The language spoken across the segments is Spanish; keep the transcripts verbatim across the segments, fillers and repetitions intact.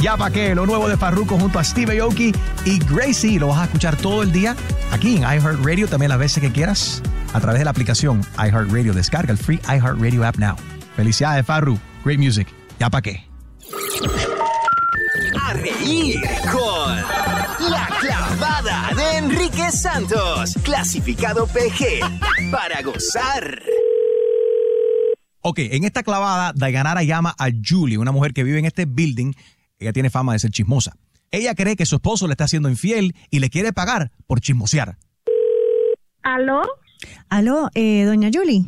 Ya Pa' Qué, lo nuevo de Farruko junto a Steve Aoki y Gracie. Lo vas a escuchar todo el día aquí en iHeartRadio, también las veces que quieras, a través de la aplicación iHeartRadio. Descarga el free iHeartRadio app now. Felicidades, Farru. Great music. Ya Pa' Qué. A reír con La Clavada de Enrique Santos. Clasificado P G. Para gozar. Ok, en esta clavada, Dayanara llama a Julie, una mujer que vive en este building. Ella tiene fama de ser chismosa. Ella cree que su esposo le está haciendo infiel y le quiere pagar por chismosear. ¿Aló? Aló, eh, doña Julie.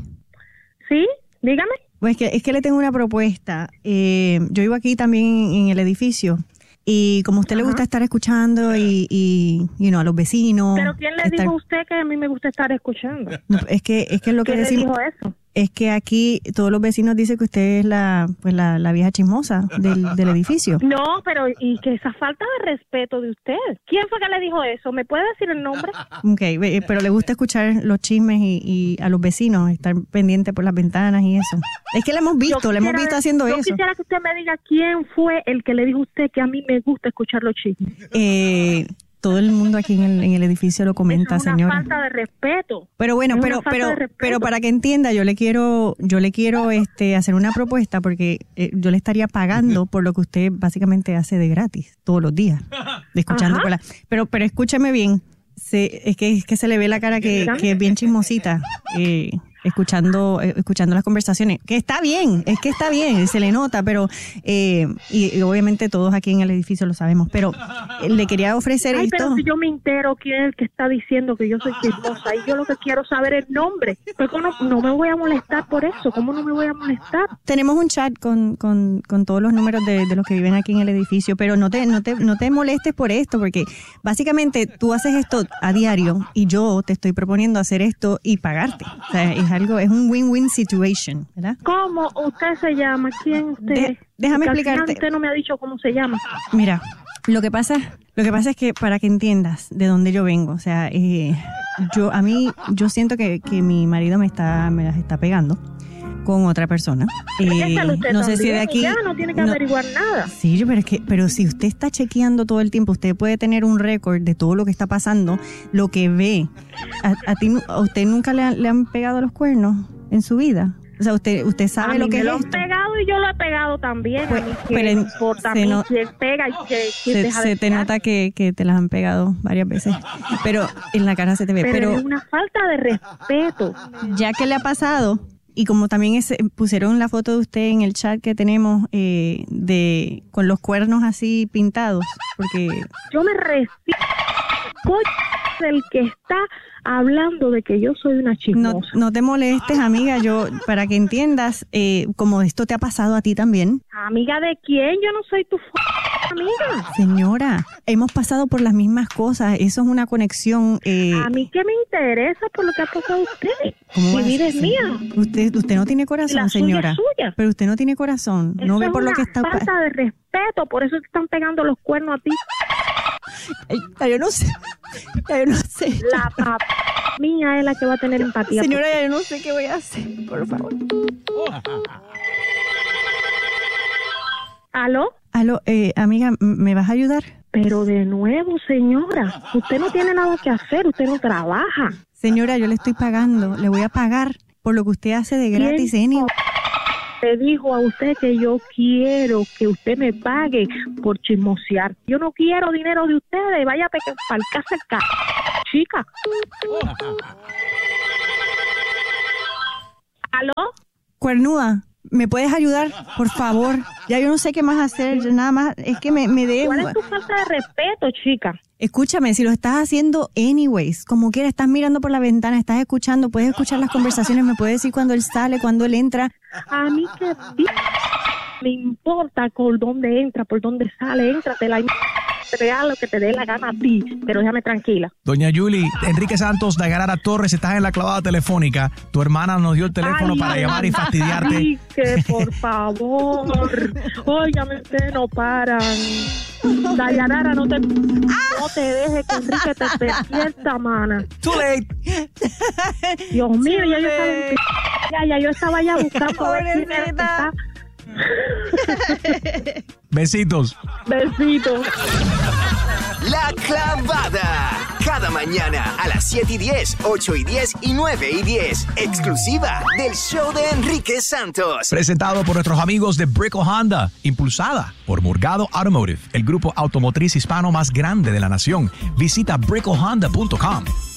Sí, dígame. Pues que, es que le tengo una propuesta. Eh, yo vivo aquí también en el edificio y como a usted Ajá. le gusta estar escuchando y, y you know, a los vecinos. ¿Pero quién le estar... dijo a usted que a mí me gusta estar escuchando? No, es que es que lo que ¿Quién decimos. le dijo eso? Es que aquí todos los vecinos dicen que usted es la pues la, la vieja chismosa del, del edificio. No, pero y que esa falta de respeto de usted. ¿Quién fue que le dijo eso? ¿Me puede decir el nombre? Ok, pero le gusta escuchar los chismes y, y a los vecinos, estar pendiente por las ventanas y eso. Es que le hemos visto, le hemos visto haciendo yo eso. Yo quisiera que usted me diga quién fue el que le dijo a usted que a mí me gusta escuchar los chismes. Eh... Todo el mundo aquí en el, en el edificio lo comenta, es una señora. falta de respeto. Pero bueno, es pero pero pero para que entienda, yo le quiero yo le quiero este hacer una propuesta porque eh, yo le estaría pagando por lo que usted básicamente hace de gratis todos los días, de escuchando por la, pero pero escúcheme bien, se, es que es que se le ve la cara que, que es bien chismosita. Eh, escuchando escuchando las conversaciones, que está bien, es que está bien, se le nota, pero eh, y, y obviamente todos aquí en el edificio lo sabemos, pero eh, le quería ofrecer Ay, esto. Pero si yo me entero quién es el que está diciendo que yo soy chismosa y yo lo que quiero saber es el nombre, pero no, no me voy a molestar por eso, ¿cómo no me voy a molestar? Tenemos un chat con, con, con todos los números de, de los que viven aquí en el edificio, pero no te, no te, no te molestes por esto, porque básicamente tú haces esto a diario y yo te estoy proponiendo hacer esto y pagarte. O sea, es algo, es un win-win situation, ¿verdad? ¿Cómo usted se llama? ¿Quién usted? De, déjame Porque explicarte. Usted no me ha dicho cómo se llama. Mira, lo que pasa, lo que pasa es que para que entiendas de dónde yo vengo, o sea, eh, yo a mí yo siento que, que mi marido me está me las está pegando con otra persona. Eh, no sé si de aquí ya no tiene que no, averiguar nada. Sí, pero es que, pero si usted está chequeando todo el tiempo, usted puede tener un récord de todo lo que está pasando, lo que ve. A, a ti, a usted nunca le, le han pegado los cuernos en su vida. O sea, usted usted sabe a lo mí que me es lo han esto. pegado y yo lo he pegado también. Pues, a mí pero que en, importa a se mí no, quién pega y quién se, deja se de te pegar. nota que, que te las han pegado varias veces, pero en la cara se te ve. Pero, Pero es una falta de respeto. Ya que le ha pasado, y como también es, pusieron la foto de usted en el chat que tenemos eh, de con los cuernos así pintados, porque yo me resisto del que está hablando de que yo soy una chismosa. No, no te molestes, amiga, yo para que entiendas, eh, como esto te ha pasado a ti también. ¿Amiga de quién? Yo no soy tu f amiga. Señora, hemos pasado por las mismas cosas, eso es una conexión. Eh, a mí qué me interesa por lo que ha pasado usted. Mi vida es mía. Usted, usted no tiene corazón, la señora. Suya es suya. Pero usted no tiene corazón, eso no ve por es lo que está. Es una falta de respeto, por eso te están pegando los cuernos a ti. Ay, ya yo no sé, ya yo no sé. La papá mía es la que va a tener empatía. Señora, ya yo no sé qué voy a hacer, por favor. ¿Aló? Aló, eh, amiga, ¿me vas a ayudar? Pero de nuevo, señora, usted no tiene nada que hacer, usted no trabaja. Señora, yo le estoy pagando, le voy a pagar por lo que usted hace de gratis, Eni. Le dijo a usted que yo quiero que usted me pague por chismosear. Yo no quiero dinero de ustedes, vaya para el casa el ca... chica. ¿Aló? Cuernuda, ¿me puedes ayudar? Por favor. Ya yo no sé qué más hacer, yo nada más, es que me, me debo. ¿Cuál es tu falta de respeto, chica? Escúchame, si lo estás haciendo anyways, como quieras, estás mirando por la ventana, estás escuchando, puedes escuchar las conversaciones, me puedes decir cuando él sale, cuando él entra. A mí que me importa por dónde entra, por dónde sale, éntratela y te lo que te dé la gana a ti, pero déjame tranquila. Doña Julie, Enrique Santos, Dayanara Torres, estás en la clavada telefónica. Tu hermana nos dio el teléfono Ay, para llamar y fastidiarte. Enrique, por favor. Óigame, ustedes no paran. Dayanara, no te, no te dejes que Enrique te despierta, mana. Too late. Dios mío, ya yo estaba, ya, ya yo estaba ya buscando a ver quién era que está Besitos. Besitos. La Clavada. Cada mañana a las siete y diez, ocho y diez y nueve y diez. Exclusiva del show de Enrique Santos. Presentado por nuestros amigos de Brickell Honda. Impulsada por Morgado Automotive, el grupo automotriz hispano más grande de la nación. Visita brickell honda punto com.